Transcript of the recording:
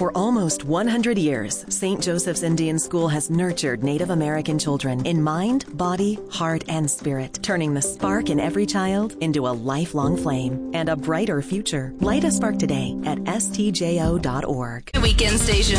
For almost 100 years, St. Joseph's Indian School has nurtured Native American children in mind, body, heart, and spirit, turning the spark in every child into a lifelong flame and a brighter future. Light a spark today at stjo.org. Weekend Station.